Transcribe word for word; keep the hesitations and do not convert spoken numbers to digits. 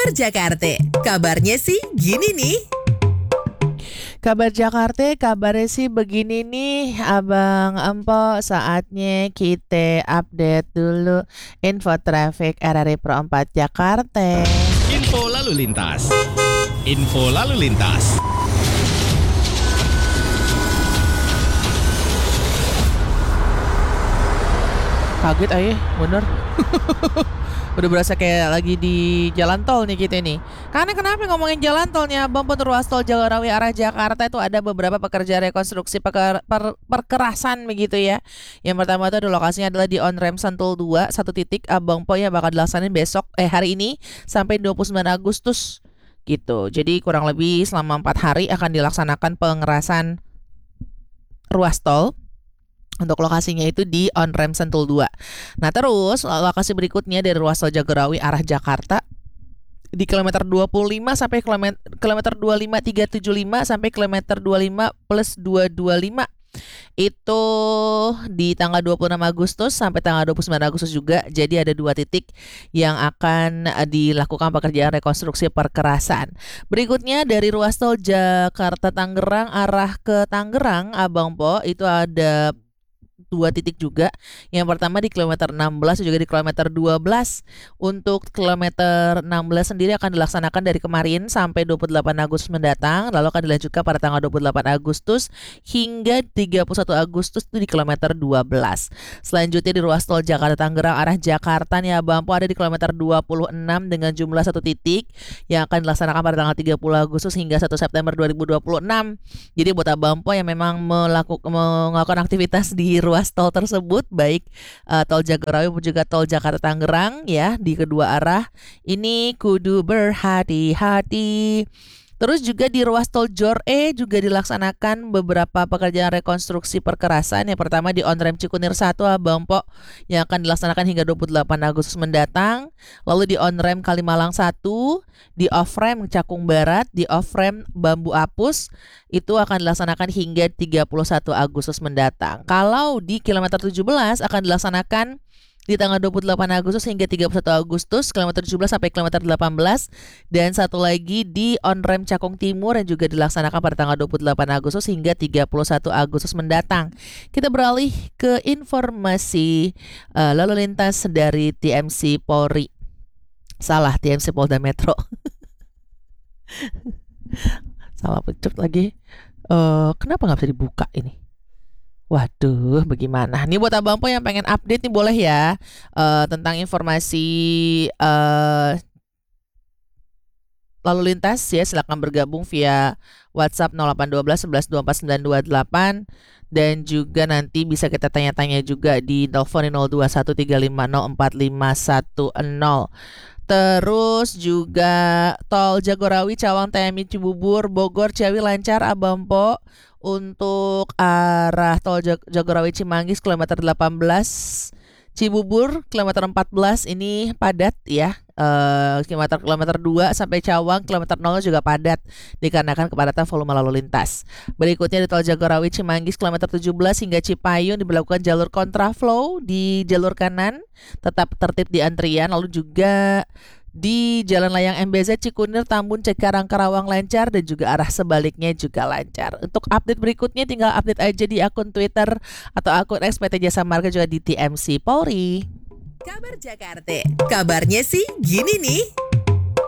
Kabar Jakarta, kabarnya sih gini nih. Kabar Jakarta, kabarnya sih begini nih Abang Empo. Saatnya kita update dulu info traffic R R I Pro empat Jakarta. Info lalu lintas. Info lalu lintas. Kaget aja, bener. Udah berasa kayak lagi di jalan tol nih kita nih. Karena kenapa ngomongin jalan tolnya, Bang, untuk ruas tol Jagorawi arah Jakarta itu ada beberapa pekerjaan rekonstruksi peker, per, perkerasan begitu ya. Yang pertama itu ada lokasinya adalah di on ramp Sentul dua, satu titik Abang Po yang bakal dilaksanain besok eh hari ini sampai dua puluh sembilan Agustus gitu. Jadi kurang lebih selama empat hari akan dilaksanakan pengerasan ruas tol. Untuk lokasinya itu di on ramp Sentul dua. Nah terus lokasi berikutnya dari ruas tol Jagorawi arah Jakarta di kilometer dua puluh lima sampai kilometer, kilometer dua puluh lima tiga ratus tujuh puluh lima sampai kilometer dua puluh lima plus dua ratus dua puluh lima. Itu di tanggal dua puluh enam Agustus sampai tanggal dua puluh sembilan Agustus juga. Jadi ada dua titik yang akan dilakukan pekerjaan rekonstruksi perkerasan. Berikutnya dari ruas tol Jakarta Tangerang arah ke Tangerang Abang Po itu ada dua titik juga. Yang pertama di kilometer enam belas dan juga di kilometer dua belas. Untuk kilometer enam belas sendiri akan dilaksanakan dari kemarin sampai dua puluh delapan Agustus mendatang, lalu akan dilanjutkan pada tanggal dua puluh delapan Agustus hingga tiga puluh satu Agustus itu di kilometer dua belas. Selanjutnya di ruas tol Jakarta Tangerang arah Jakarta nih Abang Po ada di kilometer dua puluh enam dengan jumlah satu titik yang akan dilaksanakan pada tanggal tiga puluh Agustus hingga satu September dua ribu dua puluh enam. Jadi buat Abang Po yang memang melakukan melakukan aktivitas di ruas tol tersebut, baik uh, tol Jagorawi maupun juga tol Jakarta Tangerang ya, di kedua arah ini kudu berhati-hati. Terus juga di ruas tol Jor E juga dilaksanakan beberapa pekerjaan rekonstruksi perkerasan. Yang pertama di on ramp Cikunir satu Abang Po yang akan dilaksanakan hingga dua puluh delapan Agustus mendatang. Lalu di on ramp Kalimalang satu, di off ramp Cakung Barat, di off ramp Bambu Apus itu akan dilaksanakan hingga tiga puluh satu Agustus mendatang. Kalau di kilometer tujuh belas akan dilaksanakan di tanggal dua puluh delapan Agustus hingga tiga puluh satu Agustus, kilometer tujuh belas sampai kilometer delapan belas. Dan satu lagi di on ramp Cakung Timur yang juga dilaksanakan pada tanggal dua puluh delapan Agustus hingga tiga puluh satu Agustus mendatang. Kita beralih ke informasi uh, lalu lintas dari T M C Polri. Salah, T M C Polda Metro. Salah pencet lagi. Uh, kenapa nggak bisa dibuka ini? Waduh, bagaimana? Nih buat Abang Po yang pengen update nih boleh ya uh, tentang informasi uh, lalu lintas ya, silakan bergabung via WhatsApp nol delapan satu dua satu satu dua empat sembilan dua delapan dan juga nanti bisa kita tanya-tanya juga di telepon nol dua satu tiga lima nol empat lima satu nol. Terus juga tol Jagorawi Cawang T M I Cibubur Bogor Ciawi lancar Abang Po. Untuk arah tol Jag- Jagorawi Cimanggis kilometer delapan belas, Cibubur kilometer empat belas ini padat ya. Uh, kilometer kilometer dua sampai Cawang kilometer nol juga padat dikarenakan kepadatan volume lalu lintas. Berikutnya di tol Jagorawi Cimanggis kilometer tujuh belas hingga Cipayung diberlakukan jalur kontraflow di jalur kanan, tetap tertib di antrian. Lalu juga di Jalan Layang M B Z Cikunir Tambun Cikarang Karawang lancar dan juga arah sebaliknya juga lancar. Untuk update berikutnya tinggal update aja di akun Twitter atau akun X P T Jasa Marga juga di T M C Polri. Kabar Jakarta, kabarnya sih gini nih.